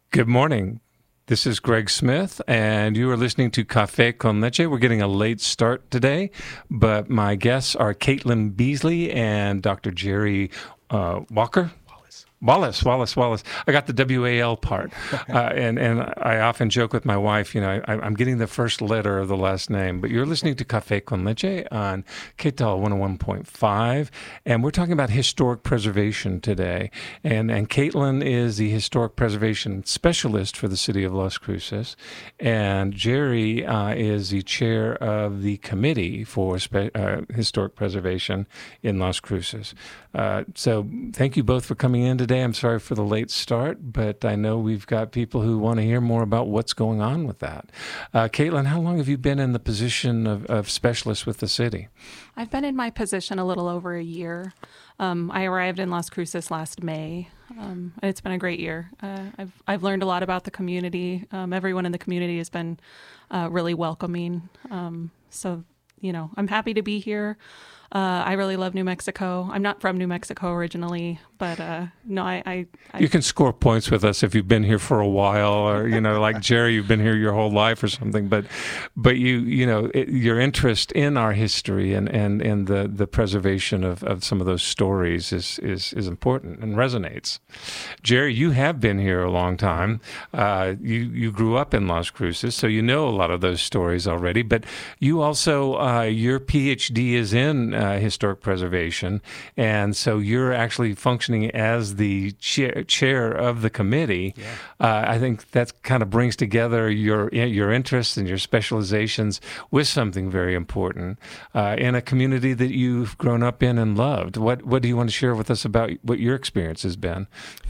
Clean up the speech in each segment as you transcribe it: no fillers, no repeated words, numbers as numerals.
Good morning. This is Greg Smith, and you are listening to Café con Leche. We're getting a late start today, but my guests are Caitlin Beasley and Dr. Jerry Walker. Wallace. I got the W-A-L part. And I often joke with my wife, I'm getting the first letter of the last name. But you're listening to Café con Leche on KTAL 101.5. And we're talking about historic preservation today. And Caitlin is the historic preservation specialist for the city of Las Cruces. And Jerry is the chair of the committee for historic preservation in Las Cruces. So thank you both for coming in today. I'm sorry for the late start, but I know we've got people who want to hear more about what's going on with that. Caitlin, how long have you been in the position of specialist with the city? I've been in my position a little over a year. I arrived in Las Cruces last May. It's been a great year. I've learned a lot about the community. Everyone in the community has been really welcoming. So, I'm happy to be here. I really love New Mexico. I'm not from New Mexico originally, but no, I You can score points with us if you've been here for a while, or like Jerry, you've been here your whole life or something. But your interest in our history and the preservation of some of those stories is important and resonates. Jerry, you have been here a long time. You grew up in Las Cruces, so you know a lot of those stories already. But you also your PhD is in historic preservation, and so you're actually functioning as the chair of the committee. Yeah. I think that kind of brings together your interests and your specializations with something very important in a community that you've grown up in and loved. What do you want to share with us about what your experience has been?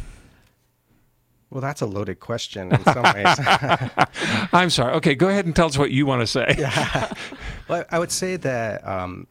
Well, that's a loaded question in some ways. I'm sorry. Okay, go ahead and tell us what you want to say. Yeah. Well, I would say that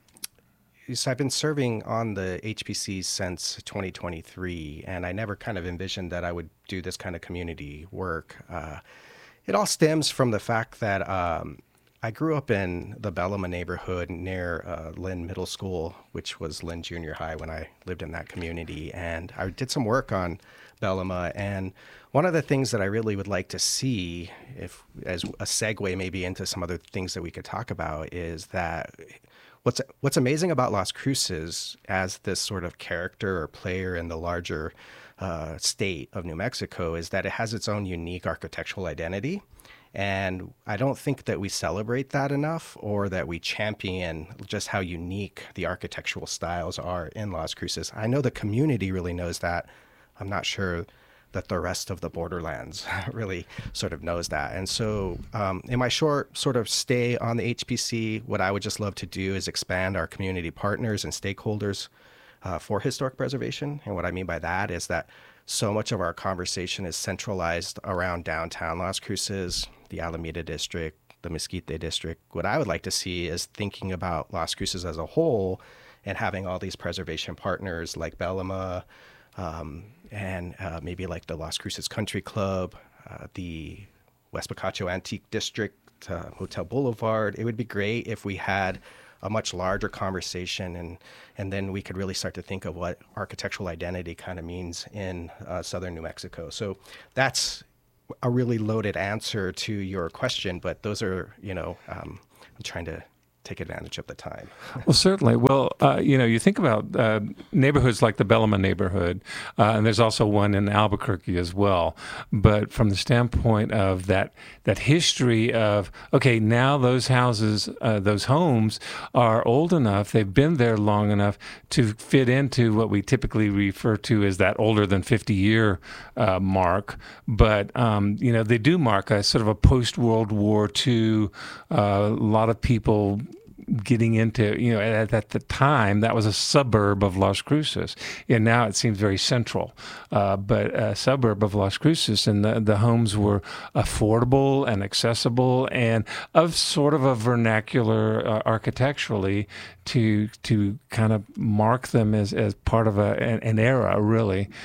so I've been serving on the HPC since 2023, and I never kind of envisioned that I would do this kind of community work. It all stems from the fact that I grew up in the Bellama neighborhood near Lynn Middle School, which was Lynn Junior High when I lived in that community. And I did some work on Bellama. And one of the things that I really would like to see, if as a segue maybe into some other things that we could talk about, is that what's amazing about Las Cruces as this sort of character or player in the larger state of New Mexico is that it has its own unique architectural identity. And I don't think that we celebrate that enough, or that we champion just how unique the architectural styles are in Las Cruces. I know the community really knows that. I'm not sure that the rest of the borderlands really sort of knows that. And so in my short sort of stay on the HPC, what I would just love to do is expand our community partners and stakeholders for historic preservation. And what I mean by that is that so much of our conversation is centralized around downtown Las Cruces, the Alameda District, the Mesquite District. What I would like to see is thinking about Las Cruces as a whole and having all these preservation partners like Bellama, and maybe like the Las Cruces Country Club, the West Picacho Antique District, Hotel Boulevard. It would be great if we had a much larger conversation, and then we could really start to think of what architectural identity kind of means in southern New Mexico. So that's a really loaded answer to your question, but those are, I'm trying to take advantage of the time. Well, certainly. Well, you think about neighborhoods like the Bellama neighborhood, and there's also one in Albuquerque as well. But from the standpoint of that history of, okay, now those houses, those homes are old enough, they've been there long enough to fit into what we typically refer to as that older than 50-year mark. But, they do mark a sort of a post-World War II, a lot of people getting into, at the time, that was a suburb of Las Cruces. And now it seems very central, but a suburb of Las Cruces. And the homes were affordable and accessible and of sort of a vernacular architecturally to kind of mark them as part of an era, really.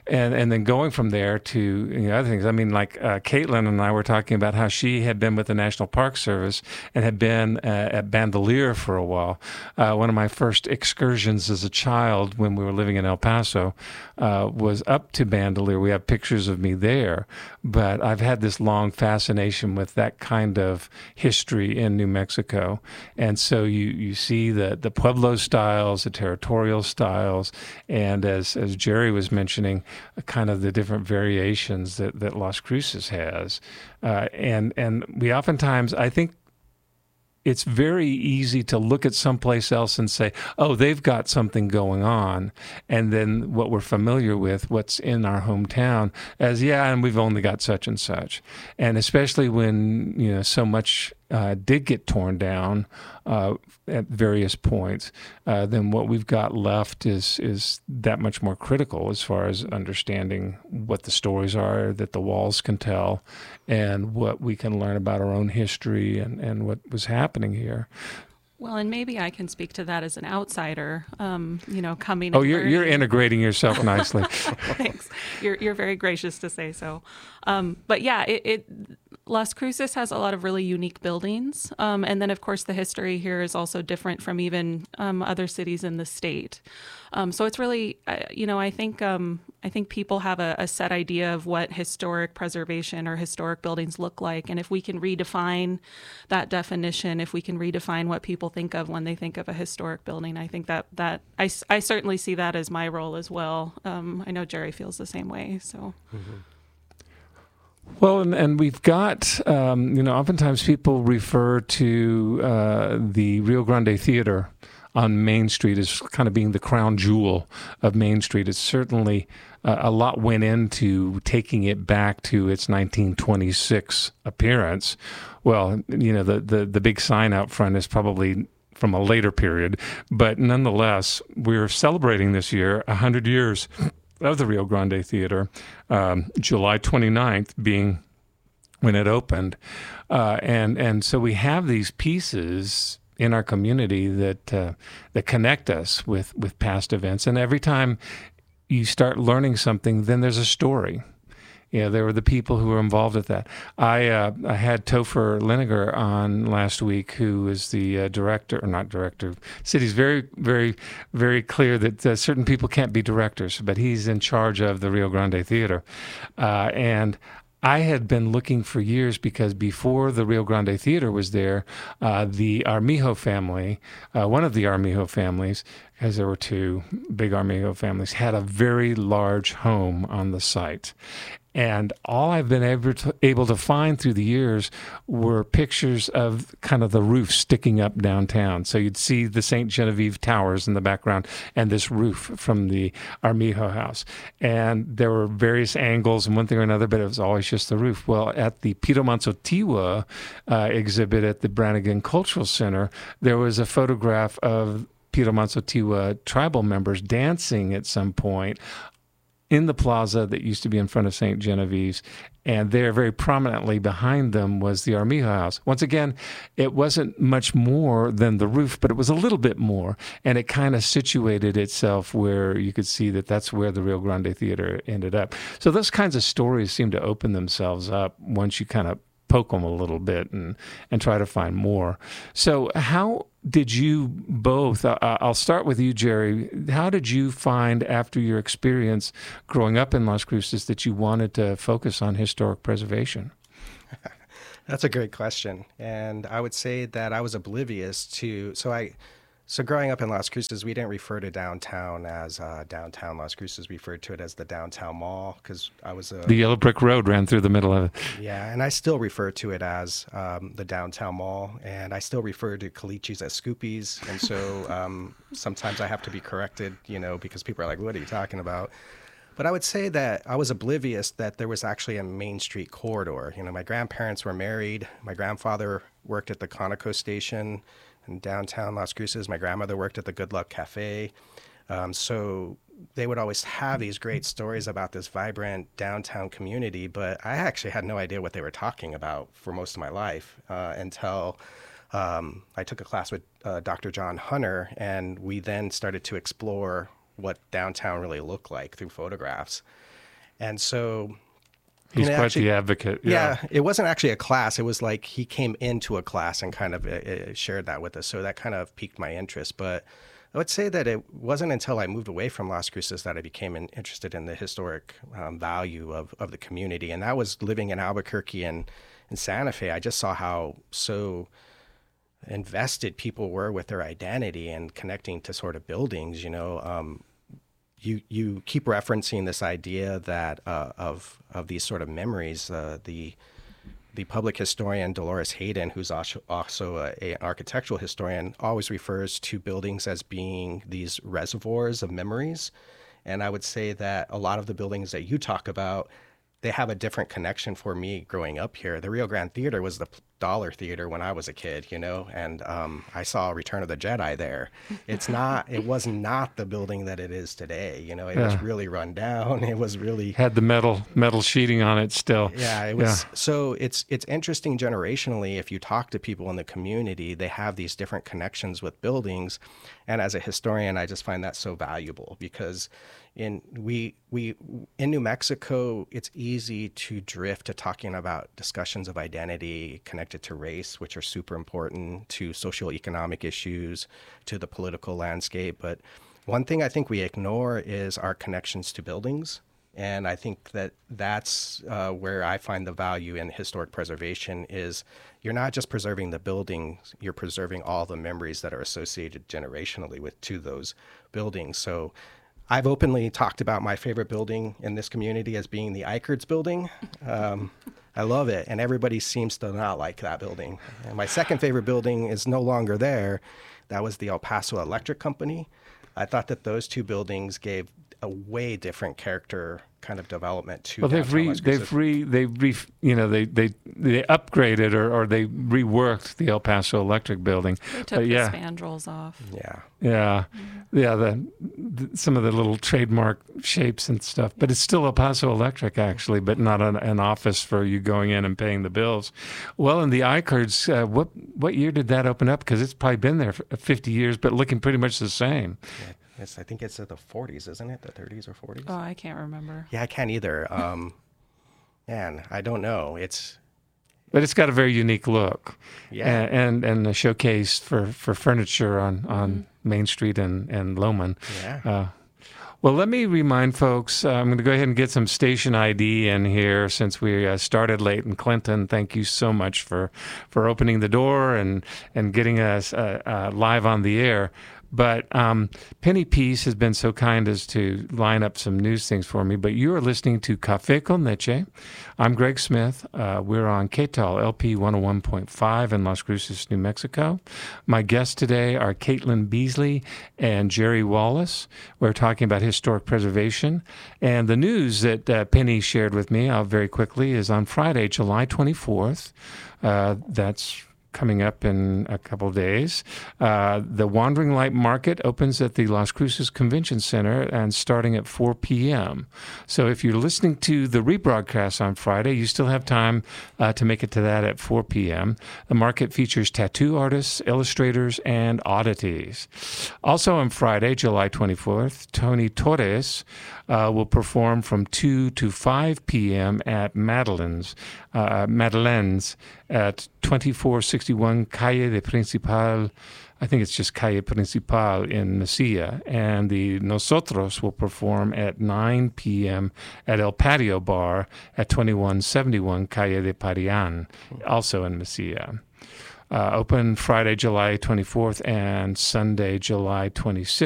and then going from there to other things. I mean, like Caitlin and I were talking about how she had been with the National Park Service and had been at Bandelier for a while. One of my first excursions as a child when we were living in El Paso was up to Bandelier. We have pictures of me there, but I've had this long fascination with that kind of history in New Mexico. And so you see the Pueblo styles, the territorial styles, and as Jerry was mentioning, kind of the different variations that Las Cruces has. And we oftentimes, I think, it's very easy to look at someplace else and say, oh, they've got something going on. And then what we're familiar with, what's in our hometown, as, yeah, and we've only got such and such. And especially when, so much did get torn down at various points, then what we've got left is that much more critical as far as understanding what the stories are that the walls can tell and what we can learn about our own history and what was happening here. Well, and maybe I can speak to that as an outsider, coming. Oh, you're integrating yourself nicely. Thanks. You're very gracious to say so. But yeah, Las Cruces has a lot of really unique buildings. And then, of course, the history here is also different from even other cities in the state. So it's really, I think people have a set idea of what historic preservation or historic buildings look like. And if we can redefine that definition, if we can redefine what people think of when they think of a historic building, I think that I certainly see that as my role as well. I know Jerry feels the same way. So. Mm-hmm. Well, and we've got, oftentimes people refer to the Rio Grande Theater on Main Street as kind of being the crown jewel of Main Street. It's certainly a lot went into taking it back to its 1926 appearance. Well, the big sign out front is probably from a later period, but nonetheless, we're celebrating this year 100 years of the Rio Grande Theater, July 29th being when it opened. And so we have these pieces in our community that connect us with past events. And every time you start learning something, then there's a story. There were the people who were involved with that. I had Topher Liniger on last week, who is the city's very, very, very clear that certain people can't be directors, but he's in charge of the Rio Grande Theater. And I had been looking for years because before the Rio Grande Theater was there, the Armijo family, one of the Armijo families, because there were two big Armijo families, had a very large home on the site. And all I've been able to find through the years were pictures of kind of the roof sticking up downtown. So you'd see the St. Genevieve Towers in the background and this roof from the Armijo house. And there were various angles and one thing or another, but it was always just the roof. Well, at the Pito Manso-Tiwa exhibit at the Brannigan Cultural Center, there was a photograph of Pito Manso-Tiwa tribal members dancing at some point in the plaza that used to be in front of St. Genevieve's, and there very prominently behind them was the Armijo house. Once again, it wasn't much more than the roof, but it was a little bit more, and it kind of situated itself where you could see that that's where the Rio Grande Theater ended up. So those kinds of stories seem to open themselves up once you kind of poke them a little bit and try to find more. So how did you both, I'll start with you, Jerry, how did you find after your experience growing up in Las Cruces that you wanted to focus on historic preservation? That's a great question. And I would say that I was oblivious to, so growing up in Las Cruces, we didn't refer to downtown as downtown Las Cruces. We referred to it as the downtown mall because I was the yellow brick road ran through the middle of it. Yeah, and I still refer to it as the downtown mall, and I still refer to Calicchis as Scoopies. And so sometimes I have to be corrected, because people are like, "What are you talking about?" But I would say that I was oblivious that there was actually a Main Street corridor. My grandparents were married. My grandfather worked at the Conoco station in downtown Las Cruces. My grandmother worked at the Good Luck Cafe. So they would always have these great stories about this vibrant downtown community, but I actually had no idea what they were talking about for most of my life until I took a class with Dr. John Hunter, and we then started to explore what downtown really looked like through photographs. And so He's and quite actually, the advocate. yeah, it wasn't actually a class. It was like he came into a class and kind of shared that with us. So that kind of piqued my interest. But I would say that it wasn't until I moved away from Las Cruces that I became interested in the historic value of the community. And that was living in Albuquerque and in Santa Fe. I just saw how so invested people were with their identity and connecting to sort of buildings, you keep referencing this idea that of these sort of memories. The public historian Dolores Hayden, who's also an architectural historian, always refers to buildings as being these reservoirs of memories. And I would say that a lot of the buildings that you talk about, they have a different connection for me growing up here. The Rio Grande Theater was the dollar theater when I was a kid, and I saw Return of the Jedi there. It was not the building that it is today. It was really run down. It was really had the metal sheeting on it still. Yeah, it was. Yeah. So it's interesting generationally. If you talk to people in the community, they have these different connections with buildings. And as a historian, I just find that so valuable because in New Mexico, it's easy to drift to talking about discussions of identity connected to race, which are super important, to socioeconomic issues, to the political landscape. But one thing I think we ignore is our connections to buildings. And I think that's where I find the value in historic preservation is you're not just preserving the buildings, you're preserving all the memories that are associated generationally to those buildings. So I've openly talked about my favorite building in this community as being the Eichertz building. I love it, and everybody seems to not like that building. And my second favorite building is no longer there. That was the El Paso Electric Company. I thought that those two buildings gave a way different character kind of development to. Well, they've upgraded or they reworked the El Paso Electric building. They took the spandrels off. Yeah. Some of the little trademark shapes and stuff, but it's still El Paso Electric actually, but not an office for you going in and paying the bills. Well, in the Eichertz, what year did that open up? Because it's probably been there for 50 years, but looking pretty much the same. Yeah. I think it's the 40s, isn't it? The 30s or 40s? Oh, I can't remember. Yeah, I can't either. Man, I don't know. But it's got a very unique look. Yeah. And a showcase for furniture on Main Street and Loman. Yeah. Well, let me remind folks, I'm going to go ahead and get some station ID in here since we started late. And Clinton, thank you so much for opening the door and getting us live on the air. But Penny Peace has been so kind as to line up some news things for me. But you are listening to Café con Leche. I'm Greg Smith. We're on KTAL LP 101.5 in Las Cruces, New Mexico. My guests today are Caitlin Beasley and Jerry Wallace. We're talking about historic preservation. And the news that Penny shared with me very quickly is on Friday, July 24th. That's coming up in a couple of days. The Wandering Light Market opens at the Las Cruces Convention Center and starting at 4 p.m. So if you're listening to the rebroadcast on Friday, you still have time to make it to that at 4 p.m. The market features tattoo artists, illustrators, and oddities. Also on Friday, July 24th, Tony Torres will perform from 2 to 5 p.m. at Madeleine's at 2461 Calle de Principal. I think it's just Calle Principal in Mesilla. And the Nosotros will perform at 9 p.m. at El Patio Bar at 2171 Calle de Parian, also in Mesilla. Open Friday, July 24th and Sunday, July 26th.